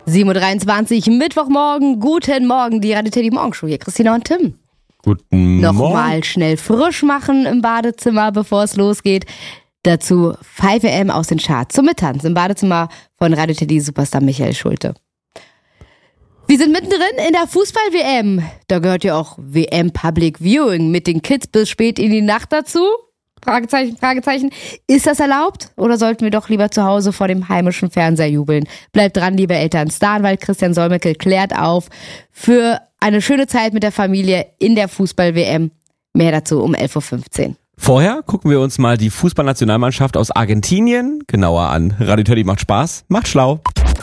7.23 Uhr, Mittwochmorgen. Guten Morgen, die Radio Teddy Morgenshow. Hier Christina und Tim. Guten Morgen. Nochmal schnell frisch machen im Badezimmer, bevor es losgeht. Dazu 5am aus den Charts zum Mittanz im Badezimmer von Radio Teddy Superstar Michael Schulte. Wir sind mittendrin in der Fußball-WM. Da gehört ja auch WM Public Viewing mit den Kids bis spät in die Nacht dazu. Fragezeichen, Fragezeichen. Ist das erlaubt? Oder sollten wir doch lieber zu Hause vor dem heimischen Fernseher jubeln? Bleibt dran, liebe Eltern. Staranwalt Christian Solmecke klärt auf für eine schöne Zeit mit der Familie in der Fußball-WM. Mehr dazu um 11.15 Uhr. Vorher gucken wir uns mal die Fußballnationalmannschaft aus Argentinien genauer an. Radio Teddy macht Spaß, macht schlau.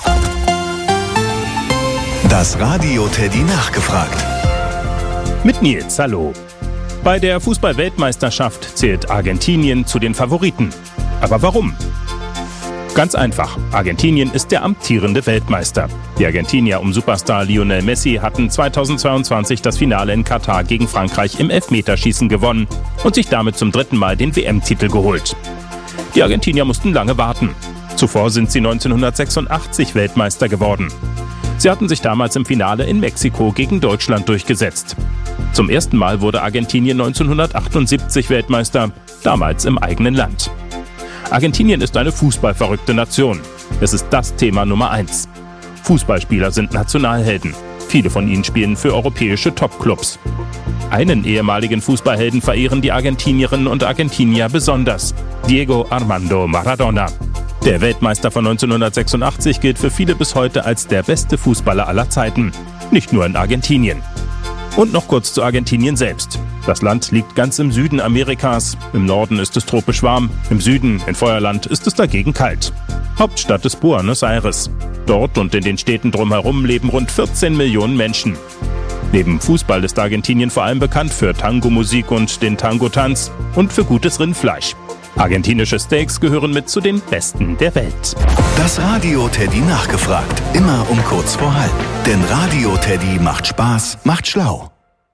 Das Radio Teddy nachgefragt. Mit Nils, hallo. Bei der Fußball-Weltmeisterschaft zählt Argentinien zu den Favoriten. Aber warum? Ganz einfach. Argentinien ist der amtierende Weltmeister. Die Argentinier um Superstar Lionel Messi hatten 2022 das Finale in Katar gegen Frankreich im Elfmeterschießen gewonnen und sich damit zum 3. Mal den WM-Titel geholt. Die Argentinier mussten lange warten. Zuvor sind sie 1986 Weltmeister geworden. Sie hatten sich damals im Finale in Mexiko gegen Deutschland durchgesetzt. Zum ersten Mal wurde Argentinien 1978 Weltmeister, damals im eigenen Land. Argentinien ist eine fußballverrückte Nation. Es ist das Thema Nummer 1. Fußballspieler sind Nationalhelden. Viele von ihnen spielen für europäische Topclubs. Einen ehemaligen Fußballhelden verehren die Argentinierinnen und Argentinier besonders: Diego Armando Maradona. Der Weltmeister von 1986 gilt für viele bis heute als der beste Fußballer aller Zeiten. Nicht nur in Argentinien. Und noch kurz zu Argentinien selbst. Das Land liegt ganz im Süden Amerikas. Im Norden ist es tropisch warm. Im Süden, in Feuerland, ist es dagegen kalt. Hauptstadt ist Buenos Aires. Dort und in den Städten drumherum leben rund 14 Millionen Menschen. Neben Fußball ist Argentinien vor allem bekannt für Tango-Musik und den Tango-Tanz und für gutes Rindfleisch. Argentinische Steaks gehören mit zu den besten der Welt. Das Radio Teddy nachgefragt. Immer um kurz vor halb. Denn Radio Teddy macht Spaß, macht schlau.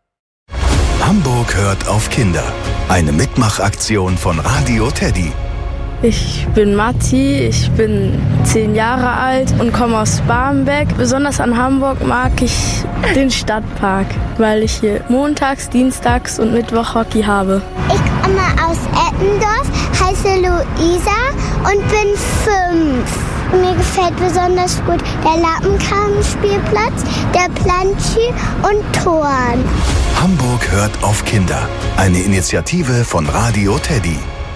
Hamburg hört auf Kinder. Eine Mitmachaktion von Radio Teddy. Ich bin Matti, ich bin 10 Jahre alt und komme aus Barmbek. Besonders an Hamburg mag ich den Stadtpark, weil ich hier montags, dienstags und Mittwoch Hockey habe. Ich komme aus Eppendorf, heiße Luisa und bin 5. Mir gefällt besonders gut der Lappenkramspielplatz, der Plantschi und Toren. Hamburg hört auf Kinder. Eine Initiative von Radio Teddy.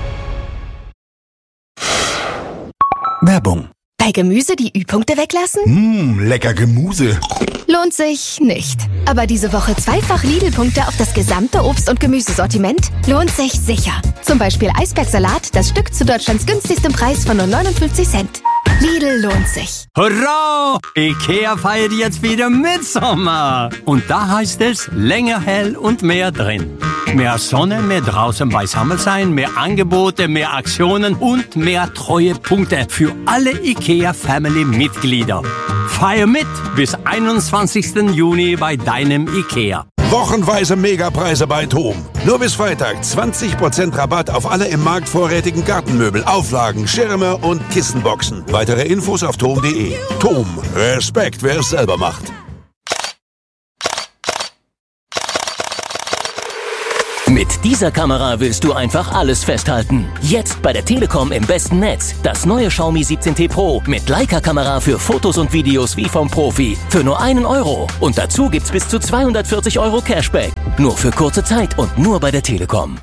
Werbung. Bei Gemüse die Ü-Punkte weglassen? Lecker Gemüse. Lohnt sich nicht. Aber diese Woche 2-fach Lidl-Punkte auf das gesamte Obst- und Gemüsesortiment lohnt sich sicher. Zum Beispiel Eisbergsalat, das Stück zu Deutschlands günstigstem Preis von nur 59 Cent. Lidl lohnt sich. Hurra! Ikea feiert jetzt wieder Mitsommer. Und da heißt es länger hell und mehr drin. Mehr Sonne, mehr draußen beisammen sein, mehr Angebote, mehr Aktionen und mehr Treuepunkte für alle IKEA-Family-Mitglieder. Feier mit bis 21. Juni bei deinem IKEA. Wochenweise Megapreise bei TOM. Nur bis Freitag 20% Rabatt auf alle im Markt vorrätigen Gartenmöbel, Auflagen, Schirme und Kissenboxen. Weitere Infos auf tom.de. TOM. Respekt, wer es selber macht. Mit dieser Kamera willst du einfach alles festhalten. Jetzt bei der Telekom im besten Netz. Das neue Xiaomi 17T Pro mit Leica-Kamera für Fotos und Videos wie vom Profi. Für nur 1 Euro. Und dazu gibt's bis zu 240 Euro Cashback. Nur für kurze Zeit und nur bei der Telekom.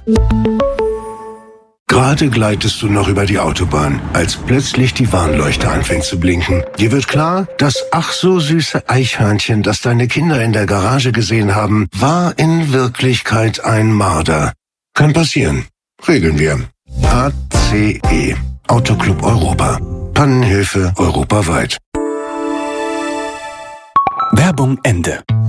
Gerade gleitest du noch über die Autobahn, als plötzlich die Warnleuchte anfängt zu blinken. Dir wird klar, das ach so süße Eichhörnchen, das deine Kinder in der Garage gesehen haben, war in Wirklichkeit ein Marder. Kann passieren. Regeln wir. ACE. Autoclub Europa. Pannenhilfe europaweit. Werbung Ende.